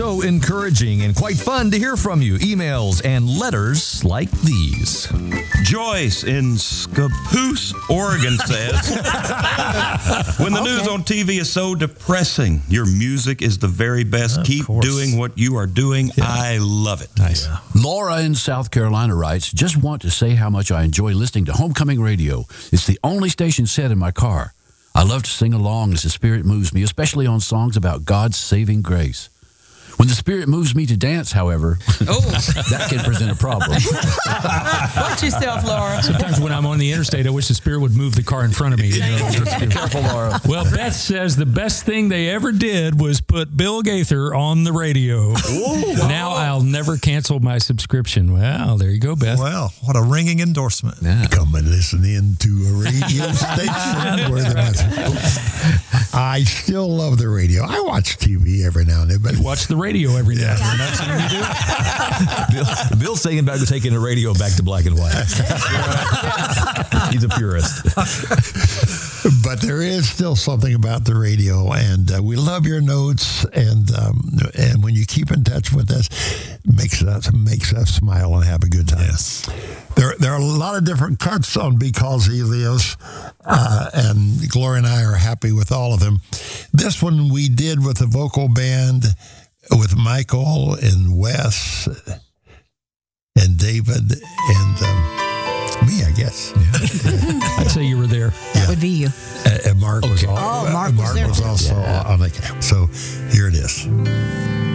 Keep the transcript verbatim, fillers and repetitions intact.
So encouraging and quite fun to hear from you. Emails and letters like these. Joyce in Scappoose, Oregon says, when the Okay. news on T V is so depressing, your music is the very best. Of Keep course. doing what you are doing. I love it. Nice. Laura in South Carolina writes, just want to say how much I enjoy listening to Homecoming Radio. It's the only station set in my car. I love to sing along as the Spirit moves me, especially on songs about God's saving grace. When the Spirit moves me to dance, however, Oh, that can present a problem. watch yourself, Laura. Sometimes when I'm on the interstate, I wish the Spirit would move the car in front of me. You know? Careful, Laura. Well, Beth says the best thing they ever did was put Bill Gaither on the radio. Now I'll never cancel my subscription. Well, there you go, Beth. Well, what a ringing endorsement. Yeah. Come and listen in to a radio station where the I still love the radio. I watch T V every now and then, but Watch the radio every day. Isn't that something you do? Bill, Bill's thinking about taking the radio back to black and white. He's a purist. but there is still something about the radio, and uh, we love your notes, and um, and when you keep in touch with us, makes us makes us smile and have a good time. Yes. There, there are a lot of different cuts on Because He Lives, uh, and Gloria and I are happy with all of them. This one we did with a vocal band with Michael and Wes and David and um, me, I guess. I'd say you were there. That would be you. Uh, and Mark was, all, Oh, Mark was there was too. also on it. So here it is.